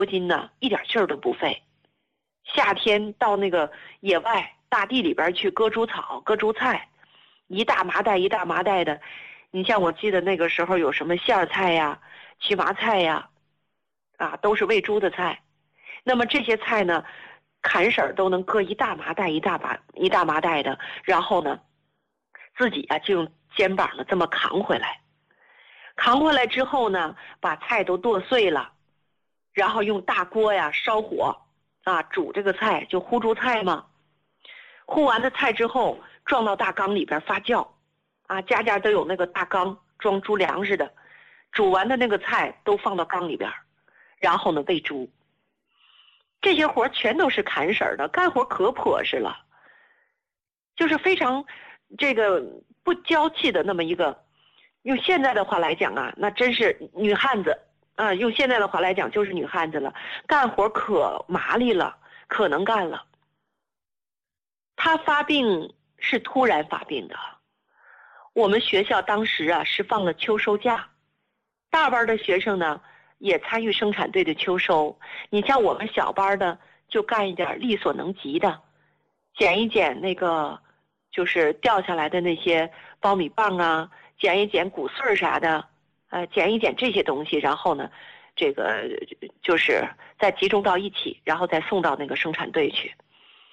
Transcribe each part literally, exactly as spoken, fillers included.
筋呢一点劲儿都不费。夏天到那个野外大地里边去割猪草、割猪菜，一大麻袋一大麻袋的。你像我记得那个时候有什么馅儿菜呀、荨麻菜呀，啊，都是喂猪的菜。那么这些菜呢，砍婶儿都能割一大麻袋一大把一大麻袋的，然后呢，自己啊就用肩膀呢这么扛回来。扛回来之后呢，把菜都剁碎了，然后用大锅呀烧火啊煮这个菜，就烀猪菜嘛。烀完的菜之后装到大缸里边发酵，啊，家家都有那个大缸装猪粮似的，煮完的那个菜都放到缸里边，然后呢喂猪。这些活全都是砍婶儿的，干活可朴实了，就是非常这个不娇气的那么一个，用现在的话来讲啊，那真是女汉子啊！用现在的话来讲就是女汉子了，干活可麻利了，可能干了。她发病是突然发病的，我们学校当时啊是放了秋收假，大班的学生呢也参与生产队的秋收。你像我们小班的就干一点力所能及的，捡一捡那个就是掉下来的那些苞米棒啊，捡一捡谷穗啥的，呃，捡一捡这些东西，然后呢，这个就是再集中到一起，然后再送到那个生产队去。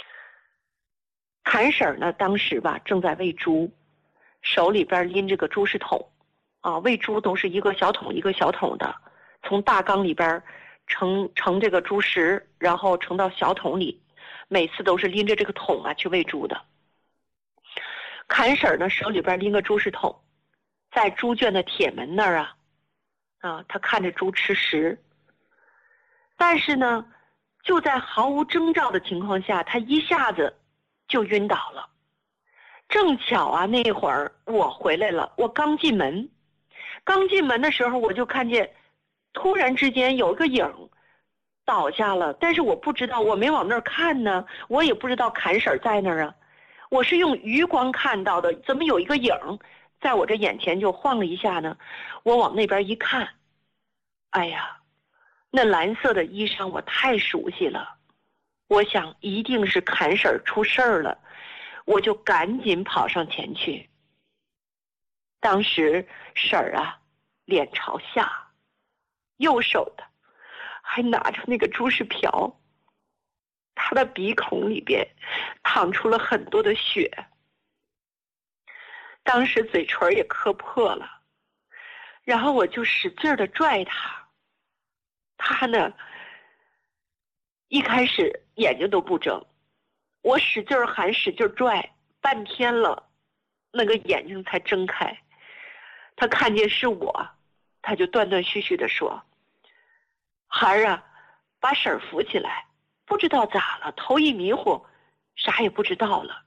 砍婶儿呢，当时吧正在喂猪，手里边拎着个猪食桶，啊，喂猪都是一个小桶一个小桶的，从大缸里边盛盛这个猪食，然后盛到小桶里，每次都是拎着这个桶啊去喂猪的。砍婶儿呢手里边拎个猪食桶，在猪圈的铁门那儿啊，啊，他看着猪吃食，但是呢，就在毫无征兆的情况下，他一下子就晕倒了。正巧啊，那会儿我回来了，我刚进门，刚进门的时候我就看见，突然之间有一个影倒下了，但是我不知道，我没往那儿看呢，我也不知道砍婶儿在那儿啊，我是用余光看到的，怎么有一个影在我这眼前就晃了一下呢？我往那边一看，哎呀，那蓝色的衣裳我太熟悉了，我想一定是砍婶儿出事儿了，我就赶紧跑上前去。当时婶儿啊，脸朝下，右手的还拿着那个猪食瓢，她的鼻孔里边淌出了很多的血，当时嘴唇也磕破了，然后我就使劲的拽她，她呢一开始眼睛都不睁，我使劲喊使劲拽半天了，那个眼睛才睁开。他看见是我，他就断断续续地说：“孩儿啊，把婶儿扶起来，不知道咋了，头一迷糊，啥也不知道了。”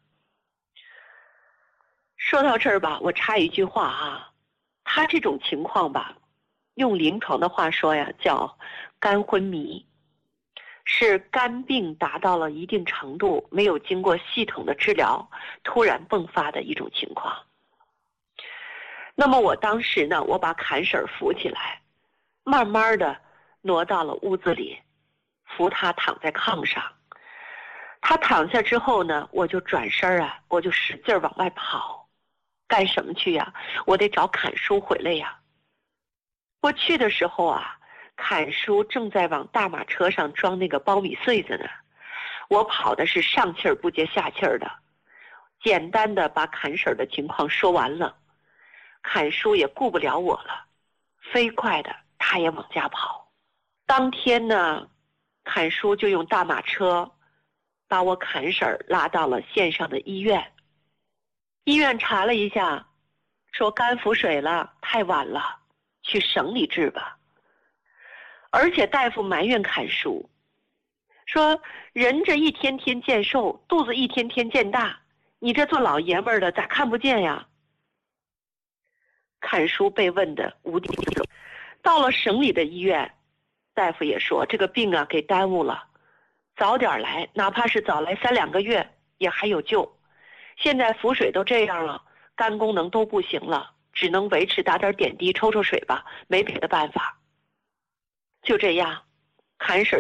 说到这儿吧，我插一句话啊，他这种情况吧，用临床的话说呀，叫肝昏迷，是肝病达到了一定程度，没有经过系统的治疗，突然迸发的一种情况。那么我当时呢，我把砍婶儿扶起来，慢慢的挪到了屋子里，扶她躺在炕上。她躺下之后呢，我就转身啊，我就使劲往外跑。干什么去呀？我得找砍叔回来呀。我去的时候啊，砍叔正在往大马车上装那个苞米穗子呢。我跑的是上气儿不接下气儿的，简单的把砍婶儿的情况说完了。砍叔也顾不了我了，飞快的他也往家跑。当天呢，砍叔就用大马车把我砍婶儿拉到了县上的医院。医院查了一下，说肝腹水了，太晚了，去省里治吧。而且大夫埋怨砍叔，说人这一天天见瘦，肚子一天天见大，你这做老爷们儿的咋看不见呀？砍叔被问的无地自容。到了省里的医院，大夫也说这个病啊给耽误了，早点来，哪怕是早来三两个月也还有救。现在腹水都这样了，肝功能都不行了，只能维持打点点滴抽抽水吧，没别的办法。就这样， 韩婶